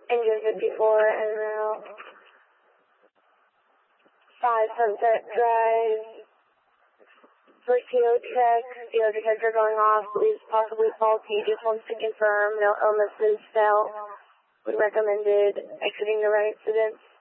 Engine 54 en route. 5 Sunset Drive. First CO check, CO detector going off, is possibly faulty, just wants to confirm, no illnesses felt. We recommended exiting the right incident.